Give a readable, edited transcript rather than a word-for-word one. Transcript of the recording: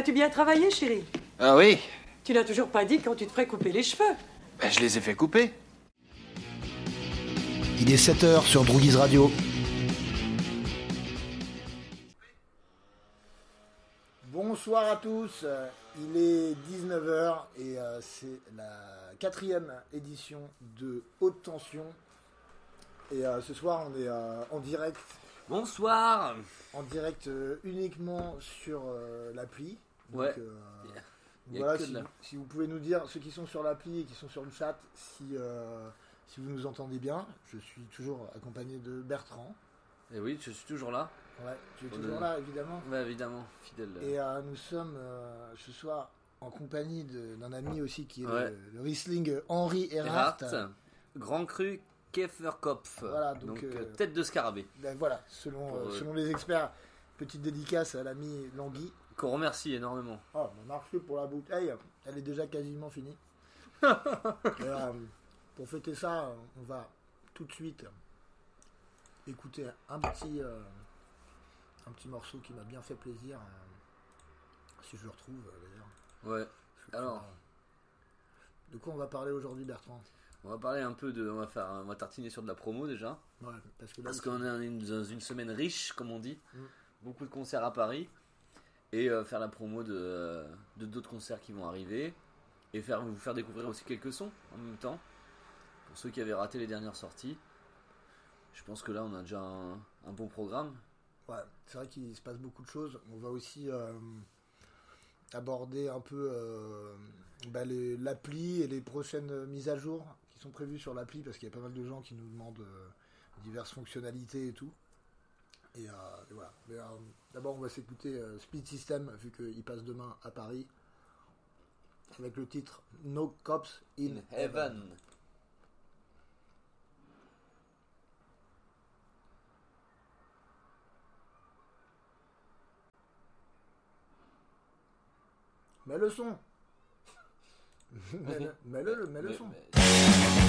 As-tu bien travaillé, chérie? Ah oui. Tu n'as toujours pas dit quand tu te ferais couper les cheveux. Ben, je les ai fait couper. Il est 7h sur Droogies Radio. Bonsoir à tous, il est 19h et c'est la 4e édition de Haute Tension. Et ce soir on est en direct. Bonsoir. En direct uniquement sur l'appli. Donc, ouais. Voilà, si vous pouvez nous dire, ceux qui sont sur l'appli et qui sont sur le chat, si vous nous entendez bien. Je suis toujours accompagné de Bertrand. Et oui, je suis toujours là. Ouais, tu es toujours là, évidemment. Ouais, évidemment, fidèle. Et nous sommes ce soir en compagnie d'un ami aussi qui est le Riesling Henri Erhardt. Grand cru Käferkopf. Voilà, donc tête de scarabée. Ben voilà, selon les experts, petite dédicace à l'ami Langui. Qu'on remercie énormément. Oh, merci pour la bouteille, elle est déjà quasiment finie. Et, pour fêter ça, on va tout de suite écouter un petit morceau qui m'a bien fait plaisir, si je le retrouve d'ailleurs. Ouais. Alors, de quoi on va parler aujourd'hui, Bertrand? On va parler un peu on va tartiner sur de la promo déjà. Ouais, parce qu'on est dans une semaine riche, comme on dit. Beaucoup de concerts à Paris et faire la promo de d'autres concerts qui vont arriver et vous faire découvrir aussi quelques sons en même temps pour ceux qui avaient raté les dernières sorties. Je pense que là on a déjà un bon programme. Ouais, c'est vrai qu'il se passe beaucoup de choses. On va aussi aborder un peu l'appli et les prochaines mises à jour qui sont prévues sur l'appli, parce qu'il y a pas mal de gens qui nous demandent diverses fonctionnalités et tout. Et voilà. Mais, d'abord, on va s'écouter Speed System, vu qu'il passe demain à Paris, avec le titre No Cops in Heaven. Mets le son. Mets le son.